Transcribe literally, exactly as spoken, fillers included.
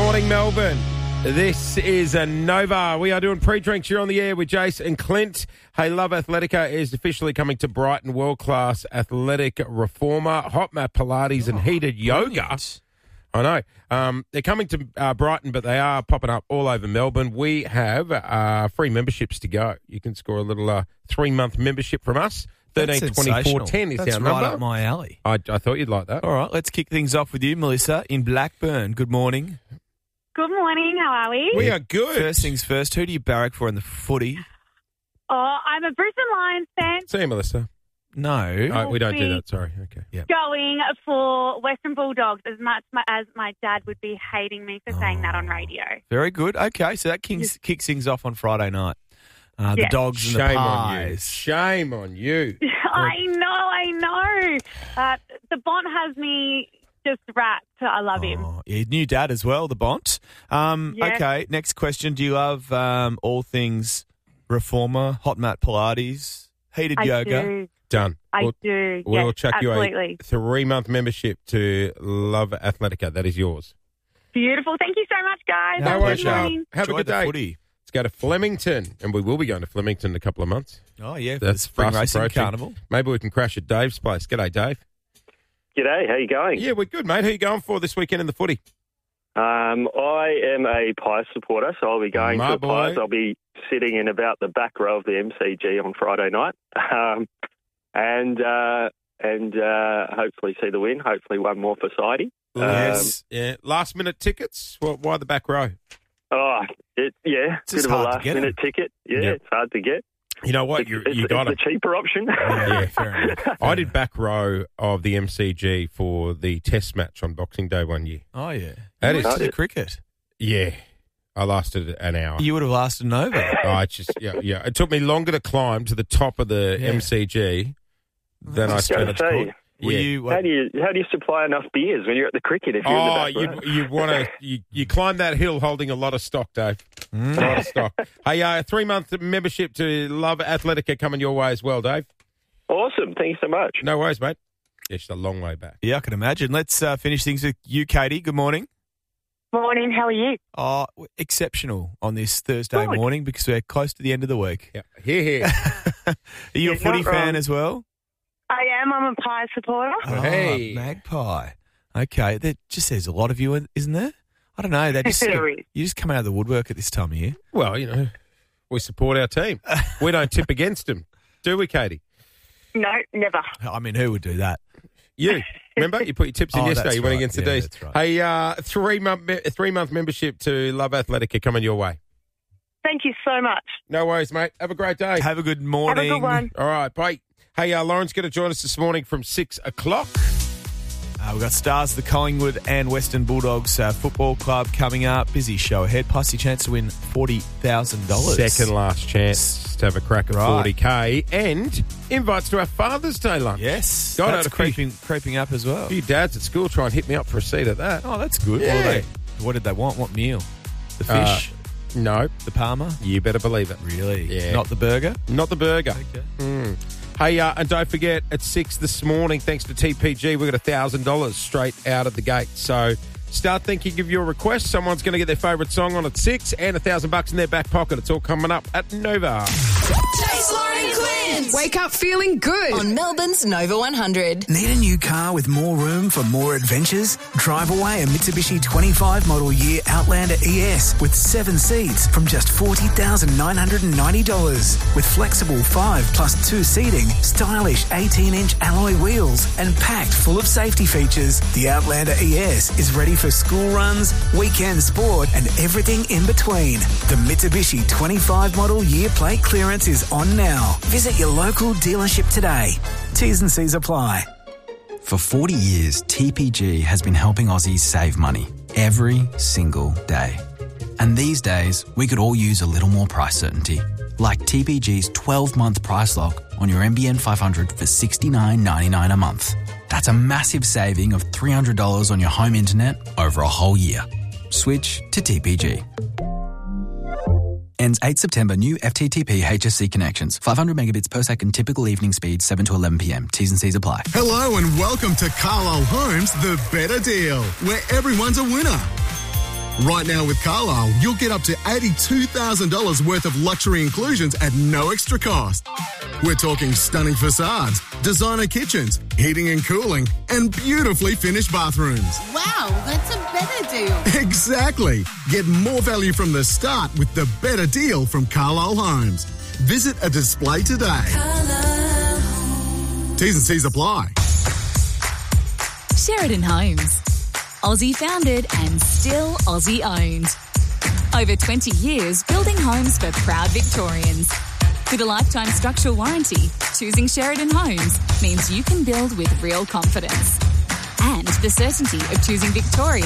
morning, Melbourne. This is a Nova. We are doing pre-drinks. You're on the air with Jace and Clint. Hey, Love Athletica is officially coming to Brighton. World-class athletic reformer, hot mat Pilates and Oh, heated yoga. brilliant. I know. Um, they're coming to uh, Brighton, but they are popping up all over Melbourne. We have uh, free memberships to go. You can score a little uh, three-month membership from us. That's thirteen twenty-four ten is That's our right number. up my alley. I, I thought you'd like that. All right, let's kick things off with you, Melissa, in Blackburn. Good morning. Good morning. How are we? We are good. First things first, who do you barrack for in the footy? Oh, I'm a Brisbane Lions fan. See you, Melissa. No. Oh, we don't do we- that. Sorry. Okay. Yeah. Going for Western Bulldogs as much my, as my dad would be hating me for saying that on radio. Very good. Okay, so that kicks, kicks things off on Friday night. Uh, the Yeah. dogs and Shame the on you. pies. Shame on you. I know, I know. Uh, the Bont has me just wrapped. I love him. Oh, yeah, new dad as well, the Bont. Um, Yeah. Okay, next question. Do you love um, all things reformer, hot mat Pilates, heated I yoga? do. Done. I we'll, do. We'll yes, chuck absolutely. you a three-month membership to Love Athletica. That is yours. Beautiful. Thank you so much, guys. No Have a worries, good Charles. morning. Have Enjoy a good the day. footy. Let's go to Flemington, and we will be going to Flemington in a couple of months. Oh, yeah, for That's the spring fast racing approaching. carnival. Maybe we can crash at Dave's place. G'day, Dave. G'day, how you going? Yeah, we're good, mate. Who are you going for this weekend in the footy? Um, I am a Pies supporter, so I'll be going My to the boy. Pies. I'll be sitting in about the back row of the M C G on Friday night, um, and uh, and uh, hopefully see the win. Hopefully one more for Sidey. Yes. Yeah, last-minute tickets? Well, why the back row? Oh, it, yeah, It's bit just of a hard to last get minute ticket. Yeah, Yep. it's hard to get. You know what? It's, You it's, you got it's it. the cheaper option. Yeah, fair enough. I did back row of the M C G for the Test match on Boxing Day one year. Oh, yeah. That You is- went to the cricket. Yeah, I lasted an hour. You would have lasted an over. Oh, it's just yeah, yeah. It took me longer to climb to the top of the Yeah. M C G than I was spent gonna at say, court. Were Yeah. you, How do you how do you supply enough beers when you're at the cricket if you're Oh, in the back row? you you want to you, you climb that hill holding a lot of stock, Dave. Mm. A lot of stock. Hey, uh, three month membership to Love Athletica coming your way as well, Dave. Awesome, thank you so much. No worries, mate. It's a long way back. Yeah, I can imagine. Let's uh, finish things with you, Katie. Good morning. Morning. How are you? Oh, exceptional on this Thursday Good. morning because we're close to the end of the week. Yeah, here, here. Are you a You're footy not fan wrong. as well? I am. I'm a Pies supporter. Oh, Hey. Magpie. Okay, there just there's a lot of you, isn't there? I don't know. They just There is. you just come out of the woodwork at this time of year. Well, you know, we support our team. We don't tip against them, do we, Katie? No, never. I mean, who would do that? You remember you put your tips in Oh, yesterday. that's You went right. against the Yeah, D's. that's right. Hey, uh, three month me- three month membership to Love Athletica coming your way. Thank you so much. No worries, mate. Have a great day. Have a good Have morning. a good one. All right, bye. Hey, uh, Lauren's going to join us this morning from six o'clock. Uh, we've got Stars, the Collingwood and Western Bulldogs uh, Football Club coming up. Busy show ahead. Plus your chance to win forty thousand dollars. Second last chance to have a crack at Right. forty K and invites to our Father's Day lunch. Yes. God, that's I'd appreciate- creeping, creeping up as well. A few dads at school try and hit me up for a seat at that. Oh, that's good. Yeah. What, did they, what did they want? What meal? The Uh, fish? No, the parma? you better believe it. Really? Yeah. Not the burger? Not the burger. Okay. Mm. Hey, uh, and don't forget, at six this morning, thanks to T P G, we got one thousand dollars straight out of the gate. So start thinking of your request. Someone's going to get their favourite song on at six and one thousand bucks in their back pocket. It's all coming up at Nova. Jace, Lauren and Clint. Wake up feeling good. On Melbourne's Nova one hundred. Need a new car with more room for more adventures? Drive away a Mitsubishi twenty-five model year Outlander E S with seven seats from just forty thousand nine hundred ninety dollars. With flexible five plus two seating, stylish eighteen inch alloy wheels, and packed full of safety features, the Outlander E S is ready for school runs, weekend sport, and everything in between. The Mitsubishi twenty-five model year plate clearance is on now. Visit your local dealership today. T's and C's apply. For forty years, T P G has been helping Aussies save money every single day. And these days, we could all use a little more price certainty. Like T P G's twelve-month price lock on your M B N five hundred for sixty-nine ninety-nine a month. That's a massive saving of three hundred dollars on your home internet over a whole year. Switch to T P G. Ends eighth September. New F T T P H S C connections. five hundred megabits per second. Typical evening speed seven to eleven p.m. T's and C's apply. Hello and welcome to Carlisle Homes, the better deal, where everyone's a winner. Right now with Carlisle, you'll get up to eighty-two thousand dollars worth of luxury inclusions at no extra cost. We're talking stunning facades, designer kitchens, heating and cooling, and beautifully finished bathrooms. Wow, that's a better deal. Exactly. Get more value from the start with the better deal from Carlisle Homes. Visit a display today. T's and C's apply. Sheridan Homes. Aussie founded and still Aussie owned. Over twenty years building homes for proud Victorians. With a lifetime structural warranty, choosing Sheridan Homes means you can build with real confidence. And the certainty of choosing Victoria